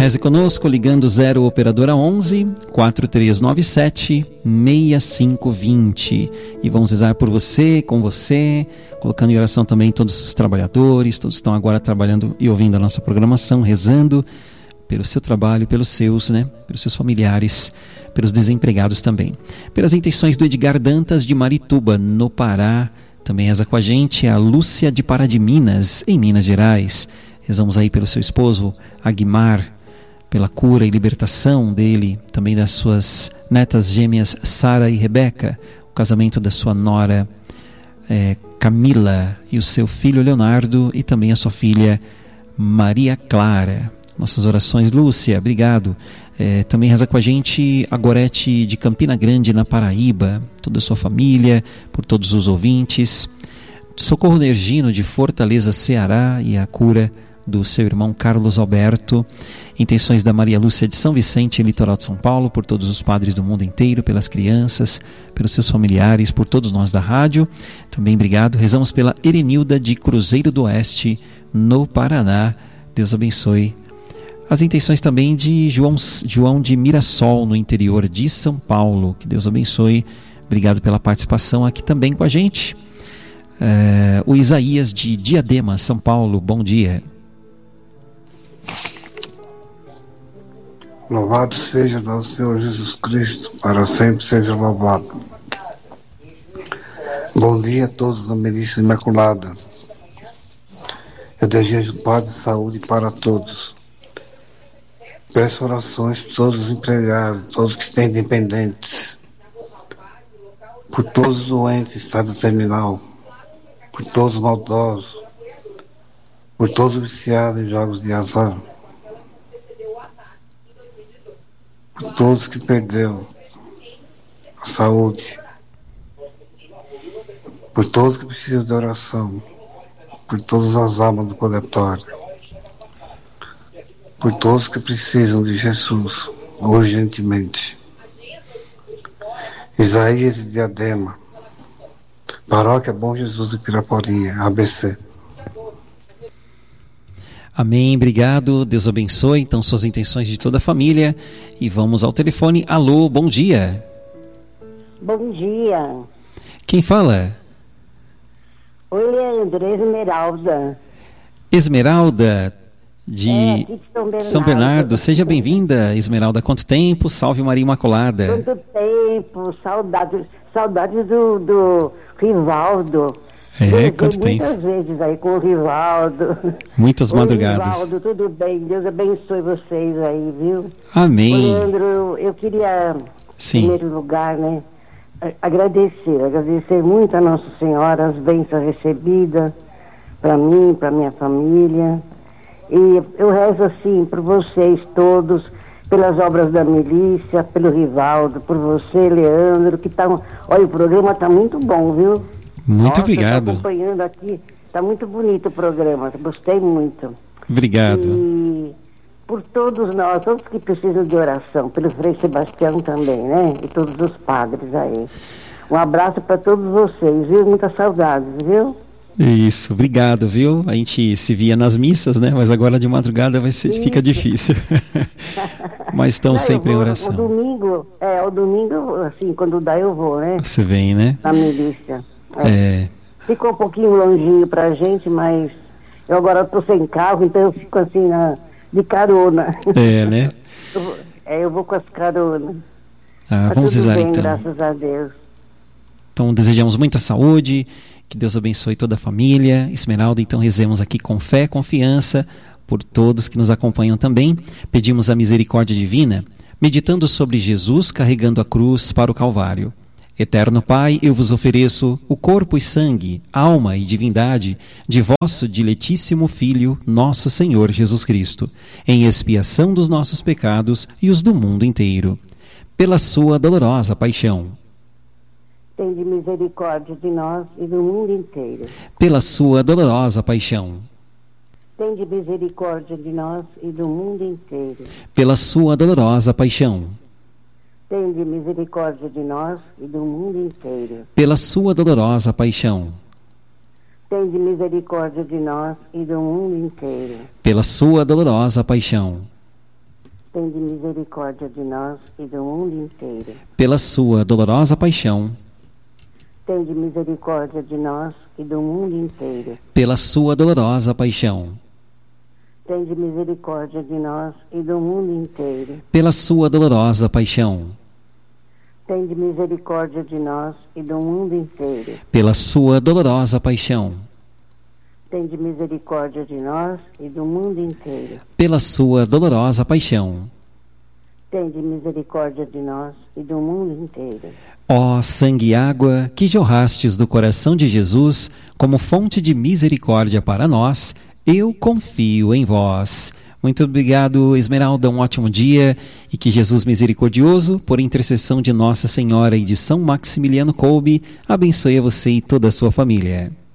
Reze conosco ligando 0 operadora 11 4397 6520. E vamos rezar por você, com você, colocando em oração também todos os trabalhadores, todos estão agora trabalhando e ouvindo a nossa programação, rezando pelo seu trabalho, pelos seus, pelos seus familiares, pelos desempregados também. Pelas intenções do Edgar Dantas de Marituba, no Pará, também reza com a gente a Lúcia de Pará de Minas, em Minas Gerais. Rezamos aí pelo seu esposo, Aguimar, pela cura e libertação dele, também das suas netas gêmeas Sara e Rebeca, o casamento da sua nora Camila e o seu filho Leonardo e também a sua filha Maria Clara. Nossas orações, Lúcia, obrigado. Também reza com a gente a Gorete de Campina Grande, na Paraíba, toda a sua família, por todos os ouvintes. Socorro Nergino de Fortaleza, Ceará, e a cura do seu irmão Carlos Alberto. Intenções da Maria Lúcia de São Vicente, litoral de São Paulo, por todos os padres do mundo inteiro, pelas crianças, pelos seus familiares, por todos nós da rádio. Também obrigado. Rezamos pela Erenilda de Cruzeiro do Oeste, no Paraná. Deus abençoe. As intenções também de João de Mirassol, no interior de São Paulo. Que Deus abençoe. Obrigado pela participação aqui também com a gente. O Isaías de Diadema, São Paulo. Bom dia. Louvado seja nosso Senhor Jesus Cristo, para sempre seja louvado. Bom dia a todos da Milícia Imaculada. Eu desejo paz e saúde para todos. Peço orações por todos os empregados, todos que têm dependentes, por todos os doentes em estado terminal, por todos os maldosos, por todos os viciados em jogos de azar, por todos que perderam a saúde, por todos que precisam de oração, por todas as almas do purgatório, por todos que precisam de Jesus urgentemente. Isaías de Diadema, Paróquia Bom Jesus de Piraporinha, ABC. Amém, obrigado, Deus abençoe. Então, suas intenções de toda a família. E vamos ao telefone. Alô, bom dia. Bom dia. Quem fala? Oi, Leandro, Esmeralda. Esmeralda de São Bernardo. Seja bem-vinda, Esmeralda. Quanto tempo? Salve Maria Imaculada. Quanto tempo, saudades do Rivaldo. Quanto tempo? Muitas vezes aí com o Rivaldo. Muitas madrugadas. Rivaldo, tudo bem? Deus abençoe vocês aí, viu? Amém. Leandro, eu queria, em primeiro lugar, agradecer muito a Nossa Senhora, as bênçãos recebidas para mim, para minha família. E eu rezo assim por vocês todos, pelas obras da milícia, pelo Rivaldo, por você, Leandro, que tá... Olha, o programa tá muito bom, viu? Muito obrigado. Tô acompanhando aqui, tá muito bonito o programa, gostei muito. Obrigado. E por todos nós, todos que precisam de oração, pelo Frei Sebastião também, E todos os padres aí. Um abraço para todos vocês, viu? Muitas saudades, viu? Isso, obrigado, viu? A gente se via nas missas, Mas agora de madrugada fica difícil. Mas estão sempre em oração. O domingo, assim, quando dá eu vou, Você vem, Na milícia. Ficou um pouquinho longinho pra gente, mas eu agora tô sem carro, então eu fico assim de carona. Eu vou com as caronas. Vamos rezar bem, então. Graças a Deus. Então desejamos muita saúde, que Deus abençoe toda a família. Esmeralda, então rezemos aqui com fé e confiança por todos que nos acompanham também. Pedimos a misericórdia divina, meditando sobre Jesus carregando a cruz para o Calvário. Eterno Pai, eu vos ofereço o corpo e sangue, alma e divindade de vosso diletíssimo Filho, nosso Senhor Jesus Cristo, em expiação dos nossos pecados e os do mundo inteiro. Pela sua dolorosa paixão. Tende misericórdia de nós e do mundo inteiro. Pela sua dolorosa paixão. Tende misericórdia de nós e do mundo inteiro. Pela sua dolorosa paixão. Tende misericórdia de nós e do mundo inteiro. Pela sua dolorosa paixão. Tende misericórdia de nós e do mundo inteiro. Pela sua dolorosa paixão. tende misericórdia de nós e do mundo inteiro. Pela sua dolorosa paixão, Tende misericórdia de nós e do mundo inteiro. pela sua dolorosa paixão, Tende misericórdia de nós e do mundo inteiro. pela sua dolorosa paixão, Tende misericórdia de nós e do mundo inteiro. pela sua dolorosa paixão, Tende misericórdia de nós e do mundo inteiro. pela sua dolorosa paixão. Tende misericórdia de nós e do mundo inteiro. Ó sangue e água que jorrastes do coração de Jesus como fonte de misericórdia para nós, eu confio em vós. Muito obrigado, Esmeralda, um ótimo dia e que Jesus misericordioso, por intercessão de Nossa Senhora e de São Maximiliano Kolbe, abençoe a você e toda a sua família.